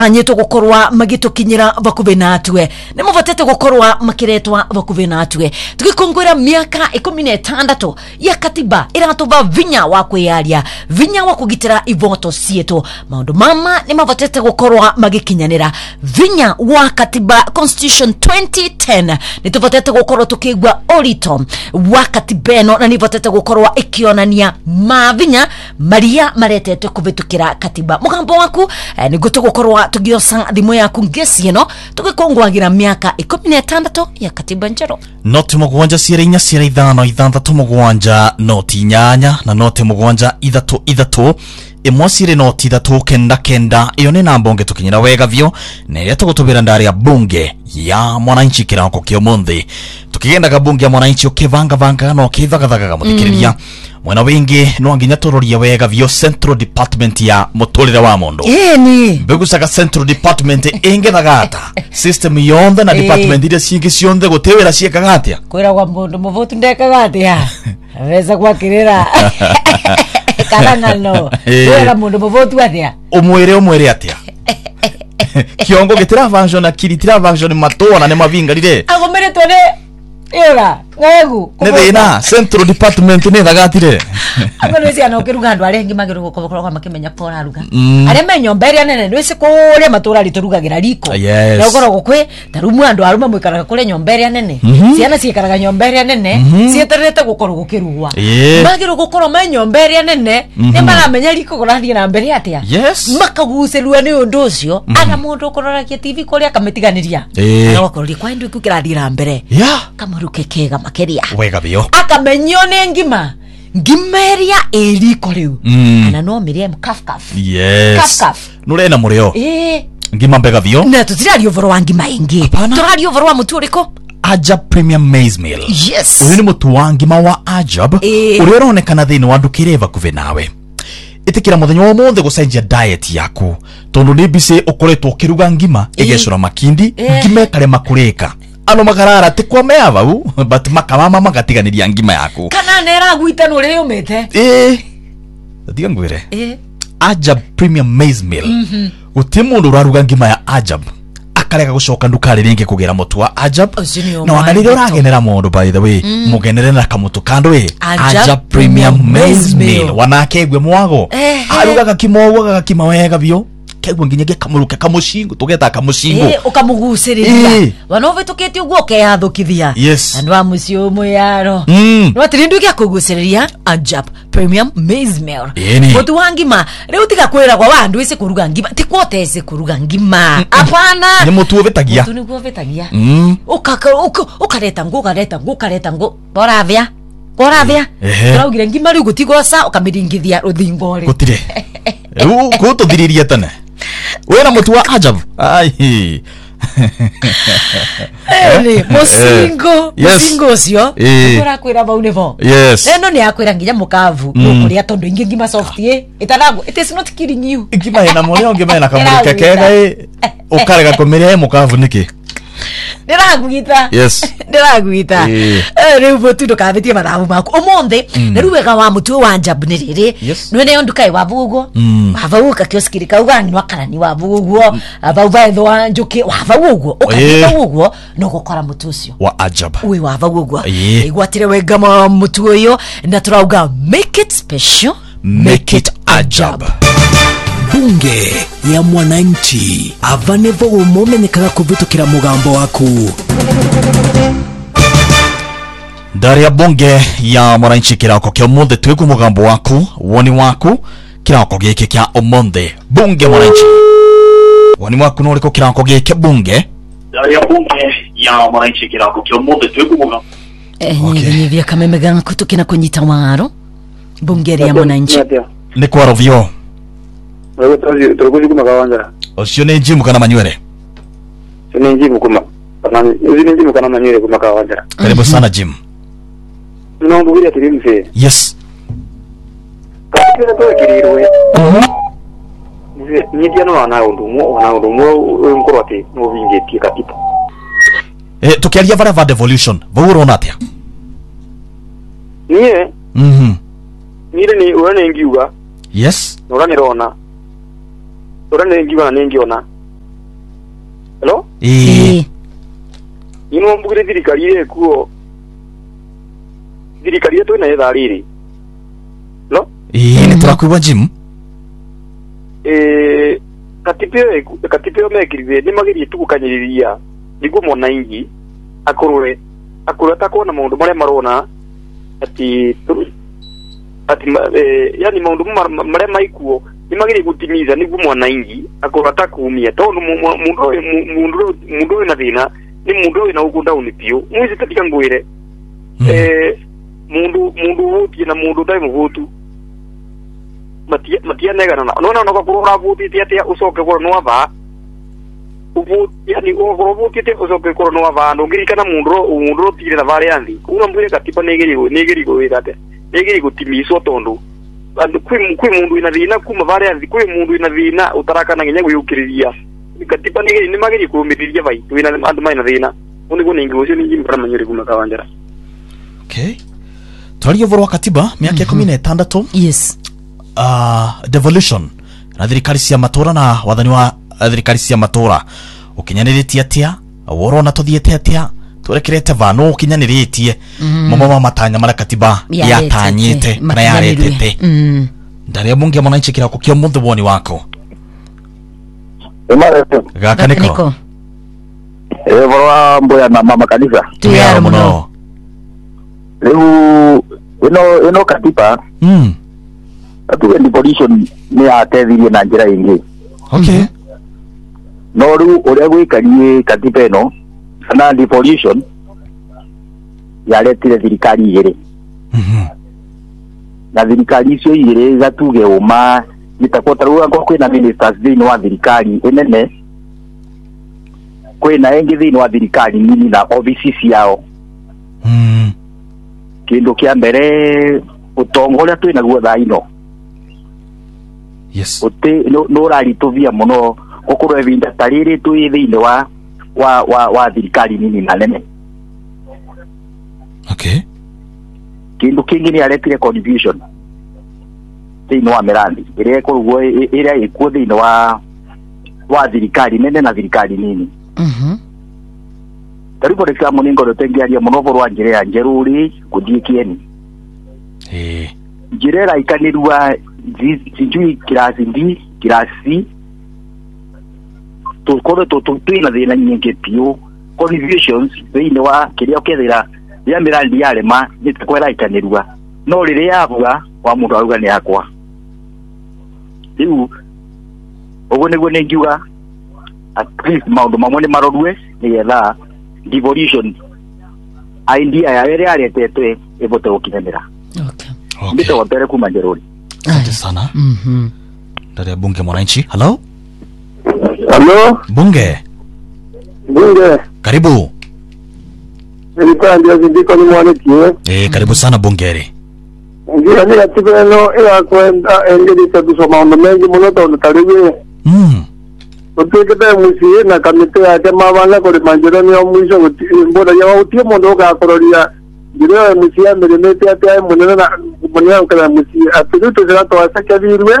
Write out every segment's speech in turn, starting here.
anyeto gukorwa magitukinyira bakuve natwe ne muvatete gukorwa makiretwa bakuve natwe tukikongwera miaka 16 ya katiba iratuva vinya wa kwiaria vinya wa kugitira ivoto sieto maundu mama ne mavatete gukorwa magikinyanira vinya wa katiba constitution 2010 ne tuvatete gukorwa tukigwa orito wa katibeno na nivatete gukorwa ikionania mavinya maria maretete kuvitukira katiba mugambo waku ni gutu gukorwa tugiosa thimo yaku ngesi ino tugikongwagira miaka 16 ya katiba njero noti mugwanja ciere inya ciere ithano ithanthatu mugwanja noti nyanya na noti mugwanja ithatu imwe ciere noti ithatu kenda iyo ni namba onge tukinyira wega vyo na iria tugutubira ndari ya bunge ya mwananchi kirako kio mundi tukigenda ga bunge ya mwananchi ukivanga no kithagathagaga muthikiriria mwana wingi no nginya turoria wega vyo central department ya mutulire wa mondo ni begusaga central department ingethagata system yonde na department ile cingi cionde gutewera ciekagatia kwira kwa mundu muvutu ndekagatia aweza kwakirira karangano kwira mundu muvutu atia umwire atia kiongo gitira function na kiritira function matona ne mavingarire agomeretwe ne Ira, ngegu. Nethina central department ne thagatire. Agonezi ana ukiruga andu arengi magiru gukobokora makimenya pora ruga. Are menyo mbere nene ndwise kure matura riturugagira riko. Na ukoro gukwe tarumu andu aruma mwikaraga kure nyombere nene. Ciana ciikaraga nyombere nene, cieterete gukoro gukirugwa. Magiru gukoro menyo mbere nene, ne maramenya riko gorathie na mbere atia. Makagucerua ni undu ucio, ana mundu ukororagia TV kuri akametiganiria. Na gukoro kwa ndu ikukirathira mbere. Ruke kega makeria wega bio akamenyo ne ngimeria eriko riu ana no Miriam kafkaf kafkaf nurena murio ngima mbega bio na tutirario voro wangi maingi turario voro wa muturiko Ajab Premium Maize Meal yes uyu ni mutu wangi wa Ajab uri uronekana thini wa ndukireva kuve nawe itikira muthenya wa munthe gucenjia diet yaku tondu ni bise ukoretwo kiruga ngima igecura makindi ngime kare makurika ano makarara tikwa meava but makawama magatiganiria ngima yaku kana nera gwita no reo mete tiga ngwire Ajab Premium Maize Meal utimundu uraruga ngima ya Ajab akareka gucoka ndukari ringi kugira mutu wa Ajab no analire uragenera mundu by the way mugenere na kamutu kando Ajab Premium Maize Meal wanakegwe mwago aruga gakima wega bio kegwa nginyagia kamuruke kamushingo tugeta kamushingo ukamugusiriria wanove tuketi uguo keyathukithia andu a mucio muyaro no tirindu kia kugusiriria Ajab Premium Maize Meal mutu wangima riu tiga kwira kwa wandu ise kuruga ngima tikwote ise kuruga ngima apana ni mutu ovetagia mutu ni ovetagia ukareta ngo boravia turaugire ngima riu gutigosa ukamiringithia ruthingo ri gutire kututhiriria tane wena mutu wa Ajab ai musingo ucio urakwira bau nivo eno ni akwira nginya mukavu ukuria tondu ingi ngima soft itanago it is not killing you ngima ina moyo ngima ina kamuruke kega ukarega kumire mukavu niki ndiraguita ndiraguita riu botu ndukavitie mathabu maku umuthi na riu wega wa mutu wa Ajab ni riri nwene yo ndukai wa vuguo wavaguka kioskiri kaugani wakarani wa vuguo avauvaitho wa njuki wavaguo ukavaguo no gukora mutu ucio wa Ajab uwe wavaguo igwatire wega ma mutu uyo na turauga make it special make it Ajab. Bunge ya mwananchi avanevo umomenyekaga kuvitukira mugambo waku ndari ya bunge ya mwananchi kirako kya umunthe twiku mugambo waku woni waku kirako giki kya umunthe bunge mwananchi woni waku no riko kirako giki bunge ndari ya bunge ya mwananchi kirako kya umunthe twiku mugambo nyivya kamemega kutukina kunyita waro bunge ya mwananchi ni kwa rovyo Turukuzi kuma kawanja. Osio ni njimu kana manywele. Sio njimu kuma. Ni njimu kana manywele kuma kawanja. Karibu sana Jim. Tunaombugiria tirimse. Yes. Kile to kiriro. Ni dia no ana undumo nkoroti no vingetie katipo. Tukialia vara devolution. Vuro natia. Nie. Nire ni uone ngiuga. Yes. Nora nirona. Ora nengi wana nengi ona Hello? Ino mbugire thirikari ire kuo. Thirikari yetu ina etha riri. Hello? Ni turakuwa Jim. Katipeo mekirize ni magiri tukukanyiriria niguo mona ingi akurure takona maundu maria marona ati yani maundu maria maikuo ni magiri gutimiza niguo mona ingi akurura takumia tondu mundu ina thina ni mundu ina ugunda unipio mwizi tatika ngwire mundu wuti na mundu dai muhutu matia negana no ko kurura vuti tia usoke ko no ava yani o vuti tia usoke ko no ava no ngirikana mundu tire na vale andi una mbure katipa negeri go wirate negeri gutimiso tondu kwi mundu ina thina kuma vale andi kwi mundu ina thina utarakana nginya guyukiriria katipa negeri ni mageri kumiriria vai tu ina andu maina thina uni go ningi ucio ningi mpara manyuri kuma kawanjara. Okay, twari overwa katiba miaka 16. Yes. Devolution na thirikari cia matura na wathani wa thirikari cia matura ukinyaniritie atia worona tuthiete atia turekerete vano ukinyaniritie mama matanya mara katiba yatanyite na yaretete ndari mungi ya mwananchi kirako kio mundu woni wako gaka niko borwa mboya na mama kanisa tuyara muno leo ino katiba atuwe devolution ni atethirie na njira ingi. Okay. No riu uria gwikarie katiba ino kana devolution yaretire thirikari igiri. Na thirikari icio igiri gatuge uma nitakota ruga kwina ministers thini wa thirikari enene kwina engi thini wa thirikari nini na offices yao. Kindu kia mbere utongoria twina guo thaino. Yes. Ote no rari tovia muno kokoro evinda tarire tu thini wa thirikari nini na nene. Okay. Kindu kingi ni aretire contribution thini wa mirandi iria kurugo iria ikuo thini wa thirikari nene na thirikari nini. Taripo reka muningo rotengiaria muno borwa njire ya njeruri kudhikieni. Njirera ikanirua sijui kirasi tukore tuina thina nyingi pio contributions thini wa kiria ukethira ya mirandi yarema nitakwera ikanirua no riria yabuga wa mundu aruga ni yakwa riu ugo niguo ningiuga at least maundu mamwe ni marorue nigetha devolution idea ya ere aretete ibote gukinyanira. Okay. Mbito wapere kuma njeruri. Asante sana. Ndare bunge mwananchi. Hello? Hello? Bunge. Karibu. Nilikuwa ndio ndiko ni mwananchi. Karibu sana bungeri. Ngira ni katiba ino ila kwenda engedi kusoma mambo mengi muno ndo tariwe. Utekete musie na kamite yake mabanga kuri manjirani yo mwisho mbona ya utie mundo ka kororia ngira musie miremete ate munene na munene kana musie atutu zira to asake birwe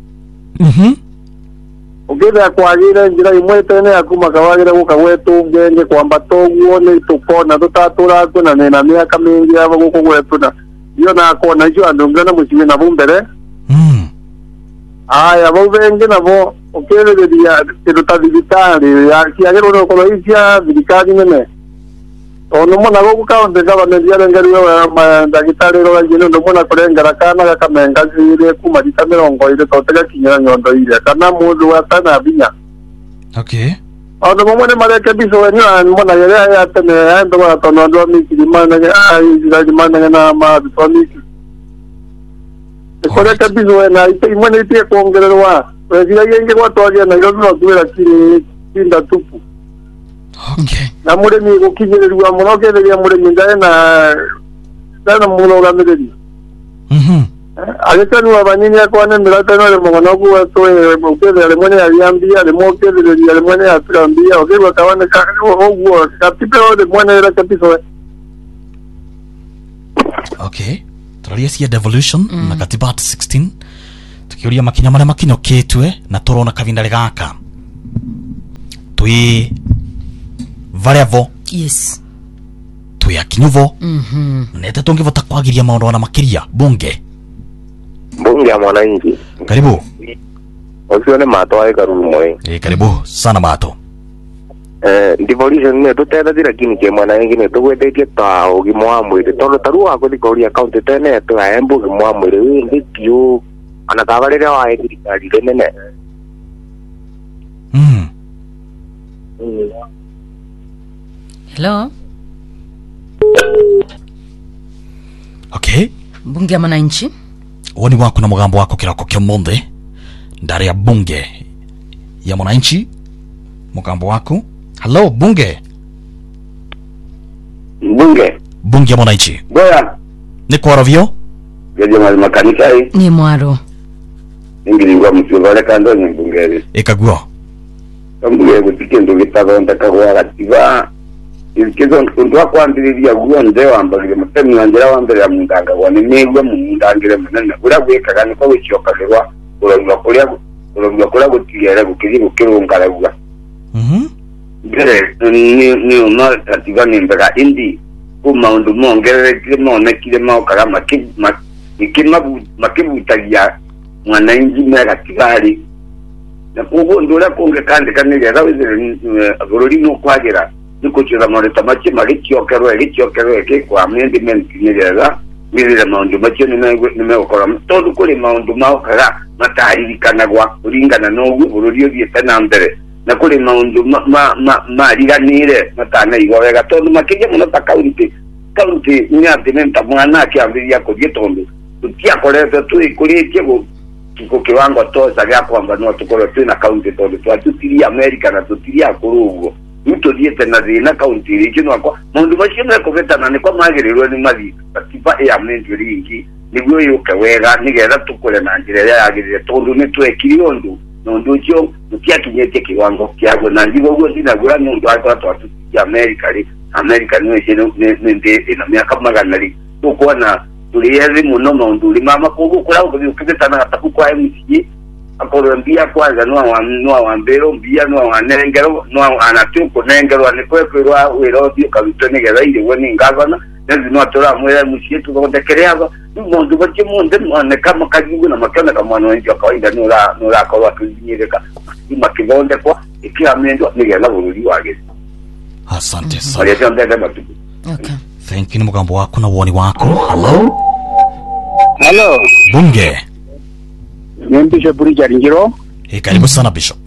ugeza kwagira ngira imwe tene akuma kawagira gukagwetu ngenge kwamba toguo ni tukona tutatura kuna nena miaka mingi abo gukugwetu na iyo na kona hiyo andongana musie na bumbere aya bo venge nabo okeleria dirutadivitari ya kiagero no koloisia dirikari nene ono mona go kaunde government ya ngariwe wa ndagitari ro ngino ndo mona kurengera kana gakamenga zire kuma ditamerongo ile totega kinyana nyondo ile kana mundu wa tana binya. Okay. Ono momone mareke biso wenyo mona yere ya tene ya ndo wa tono ndo mikimana ai zira na ma bitomiki. Koreka bizo na ite imone ite kuongererwa wezira yenge kwatwagia na iro no tuwera kiri tinda tupu. Okay. Na mure mi gukinyerirwa muno ketheria mure mindae na muno gamiriri. Agitani wa banyini akwane mirata no le mono ku to mukele le mone aliambia le mokele le mone atambia ogirwa kawane ka ogwo kapipero le mone era kapiso. Okay. Turalia cia devolution na katiba 16 tukiuria makinya maria makinyoketwe na turona kavindari gaka twi varevo yes tuyakinyuvo nete tungivota kwagiria maundu na makiria bunge ya mwananchi. Karibu. Usione mato Karumo. Karibu sana mato. Devolution ne tutenda lakini ke mwananchi ne tugwetetie ta ugimwa mwiri tondu taru akuthikoria account tene to aembu ugimwa mwiri wi kio anatabarira wa thirikari nene. Hello. Okay. Bunge ya mwananchi. Woni wako na mugambo wako kirako kyo monde. Ndari ya bunge ya mwananchi. Mugambo wako. Hello bunge. Bunge ya mwananchi. Goya. Ni kwa ravyo? Geje mali makanisa hii. Ni mwaro. Ingilingwa msivale kando ni bunge. Ekagwa. Bunge gutike ndo gitaba ndakagwa gatiba. Ikizo ndo kwandiriria guonde wambagire mutemi wanjira wambere ya munganga wane negwe mungangire munene ura gwekaga niko wiciokagerwa urongwa kuria gutiyera gukiri gukirungaragwa ngere ni umar atiga nimbaga indi ku maundu mongerere kimone kire maukaga makibutagia mwananchi mera tigari na kugo ndura konge kandi kanige rawizire bururi no kwagira nikuchira mareta machi magikiokerwe kwa amendment nyerera mirira maundu machi nimekora todo kuri maundu maukaga matahirikanagwa uringana nogu bururi thiete na mbere na kuri maundu mariganire matana igwa wega todo makije muno ta county nyadimenta mwana akiambiria kuthie tondu tutiakorete tuikuritie kiko kiwango toza gya kwamba no tukoro tu na county tondu twatutiri America na tutiri akurugo mtu diete na zina county region kwa mundu mashine ko vetana ni kwa magirirwe ni mali batipa ya mendu ringi niguo yuke wega nigera tukole na njira yagirire tondu ni twekiriondu nondu cyo mutiakinyete kiwango kyago na ndigo go sina gura mundu atatu ya America ni jeno nende ina miaka maganari tukona tuliyezi muno mundu limama kugo kula ukibetana ataku kwa MCG akorambia kwanza no wambero mbia no wanengero no anatuko nengero anekwekwerwa wirobio kabitonegera ile woni ngavana nezi no atora mwera musietu kondekereaga mundu bache munde ne kama kajibu na makana kama mwana wengi kawaida no la kwa kunyereka makibonde kwa ikiamendo nigela bururi wage. Asante sana. Okay. Thank you mugambo wako na woni wako. Hello. Bunge. Bishop Richard Njiro. Karibu sana Bishop.